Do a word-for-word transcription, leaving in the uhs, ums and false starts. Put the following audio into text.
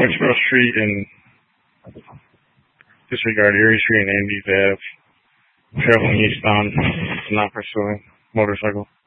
Westboro Street and disregard Erie Street and Andes Ave. Traveling eastbound, not pursuing motorcycle.